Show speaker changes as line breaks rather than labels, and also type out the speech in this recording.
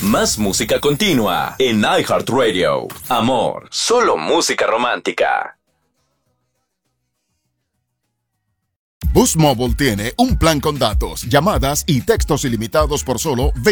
Más música continua en iHeartRadio. Amor, solo música romántica.
Boost Mobile tiene un plan con datos, llamadas y textos ilimitados por solo